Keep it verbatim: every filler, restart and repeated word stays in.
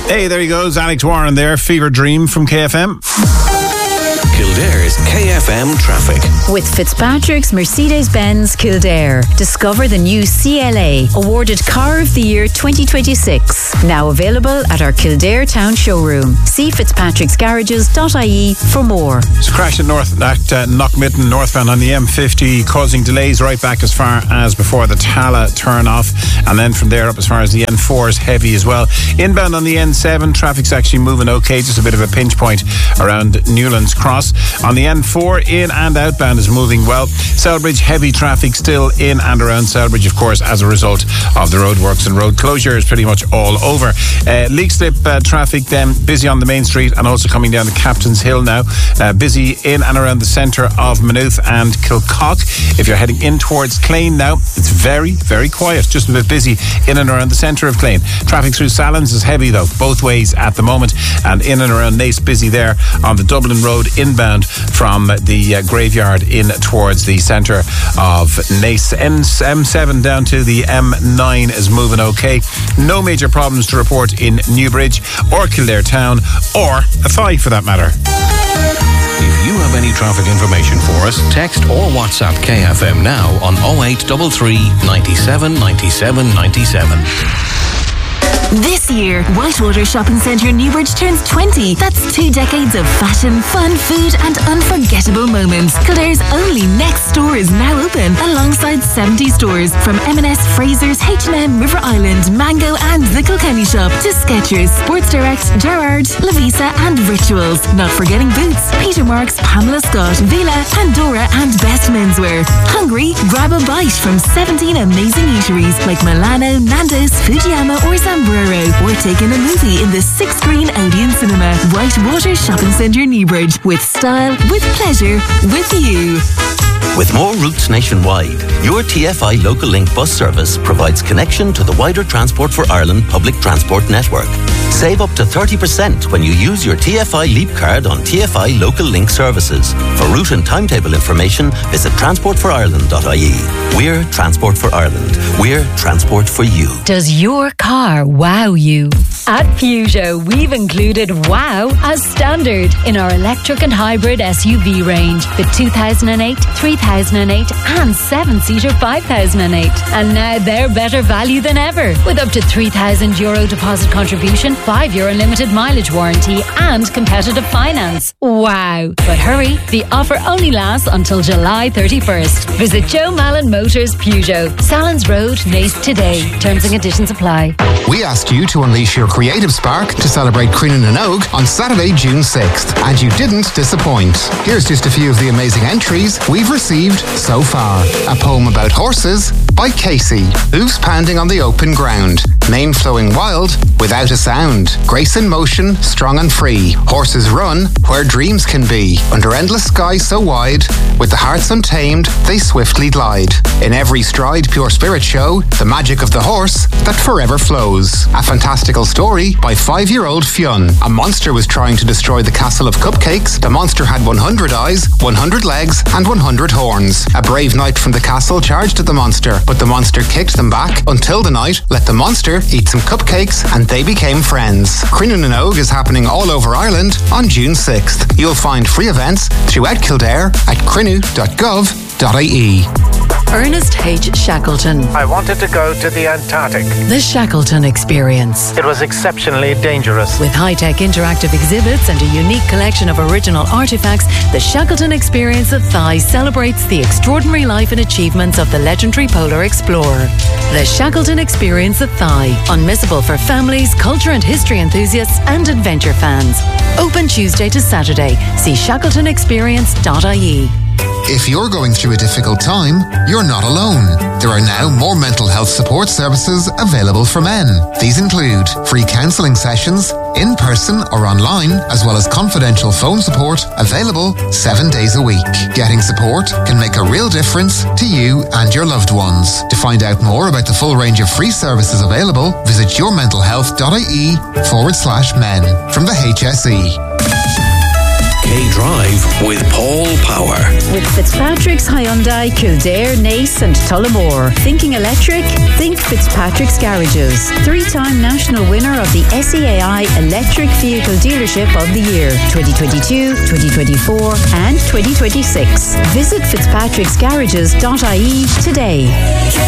Hey, there he goes, Alex Warren there, Fever Dream from K F M. Kildare's K F M traffic. With Fitzpatrick's Mercedes-Benz Kildare. Discover the new C L A, awarded Car of the Year twenty twenty-six. Now available at our Kildare Town showroom. See fitzpatricks garages dot I E for more. It's a crash at, north, at uh, Knockmitten northbound on the M fifty, causing delays right back as far as before the Tala turn off, and then from there up as far as the N four is heavy as well. Inbound on the N seven, traffic's actually moving okay, just a bit of a pinch point around Newlands Cross. On the N four, in and outbound is moving well. Selbridge, heavy traffic still in and around Selbridge, of course, as a result of the roadworks and road closures pretty much all over. Uh, Leakslip uh, traffic then busy on the main street and also coming down the Captain's Hill now. Uh, busy in and around the centre of Maynooth and Kilcock. If you're heading in towards Clane now, it's very, very quiet. Just a bit busy in and around the centre of Clane. Traffic through Sallins is heavy though, both ways at the moment. And in and around Naas, busy there on the Dublin Road inbound from the uh, graveyard in towards the centre of Naas. M seven down to the M nine is moving okay. No major problems to report in Newbridge or Kildare Town or Athy for that matter. If you have any traffic information for us, text or WhatsApp K F M now on oh eight three three, ninety-seven, ninety-seven, ninety-seven. This year, Whitewater Shopping Centre Newbridge turns twenty. That's two decades of fashion, fun, food and unforgettable moments. Kildare's only next store is now open, alongside seventy stores from M and S, Fraser's, H and M, River Island, Mango and the Kilkenny Shop to Skechers, Sports Direct, Gerrard, Lavisa and Rituals. Not forgetting Boots, Peter Marks, Pamela Scott, Vila, Pandora and Best Menswear. Hungry? Grab a bite from seventeen amazing eateries like Milano, Nando's, Fujiyama or Zambro. Or take in a movie in the six-screen Odeon Cinema. Whitewater Shopping Centre Newbridge. With style, with pleasure, with you. With more routes nationwide, your T F I Local Link bus service provides connection to the wider Transport for Ireland public transport network. Save up to thirty percent when you use your T F I Leap card on T F I Local Link services. For route and timetable information, visit transport for ireland dot I E. We're Transport for Ireland. We're transport for you. Does your car wow you? At Peugeot, we've included wow as standard in our electric and hybrid S U V range. The two thousand eight, three thousand eight and seven-seater five thousand eight. And now they're better value than ever, with up to three thousand euro deposit contribution, five year unlimited mileage warranty and competitive finance. Wow. But hurry, the offer only lasts until July thirty-first. Visit Joe Mallon Motors Peugeot, Sallins Road, Naas today. Terms and conditions apply. We asked you to unleash your creative spark to celebrate Crinan and Og on Saturday, June sixth, and you didn't disappoint. Here's just a few of the amazing entries we've received so far. A poem about horses by Casey. Hooves pounding on the open ground. Mane flowing wild without a sound. Grace in motion, strong and free. Horses run where dreams can be. Under endless sky so wide, with the hearts untamed, they swiftly glide. In every stride, pure spirit show the magic of the horse that forever flows. A fantastical story by five-year-old Fionn. A monster was trying to destroy the castle of cupcakes. The monster had one hundred eyes, one hundred legs, and one hundred horns. A brave knight from the castle charged at the monster, but the monster kicked them back until the knight let the monster eat some cupcakes and they became friends. Crinan and Og is happening all over Ireland on June sixth. You'll find free events throughout Kildare at crinu dot gov dot I E. Ernest H. Shackleton. I wanted to go to the Antarctic. The Shackleton Experience. It was exceptionally dangerous. With high-tech interactive exhibits and a unique collection of original artifacts, the Shackleton Experience at Thai celebrates the extraordinary life and achievements of the legendary polar explorer. The Shackleton Experience at Thai. Unmissable for families, culture and history enthusiasts and adventure fans. Open Tuesday to Saturday. See shackleton experience dot I E. If you're going through a difficult time, you're not alone. There are now more mental health support services available for men. These include free counselling sessions, in person or online, as well as confidential phone support available seven days a week. Getting support can make a real difference to you and your loved ones. To find out more about the full range of free services available, visit yourmentalhealth.ie forward slash men from the H S E. K day drive with Paul Power. With Fitzpatrick's Hyundai, Kildare, Naas and Tullamore. Thinking electric? Think Fitzpatrick's Garages. Three-time national winner of the S E A I Electric Vehicle Dealership of the Year twenty twenty-two, twenty twenty-four and twenty twenty-six. Visit fitzpatricks garages dot I E today.